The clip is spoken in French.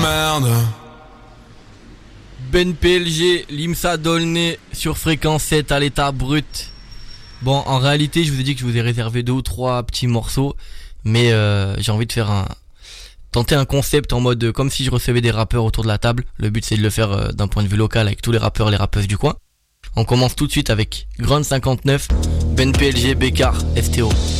merde. Ben PLG, Limsa Dolné sur fréquence 7 à l'état brut. Bon, en réalité, je vous ai dit que je vous ai réservé 2 ou 3 petits morceaux, mais j'ai envie de faire tenter un concept en mode comme si je recevais des rappeurs autour de la table. Le but c'est de le faire d'un point de vue local avec tous les rappeurs et les rappeuses du coin. On commence tout de suite avec Grand 59, Ben PLG, Bécard, FTO.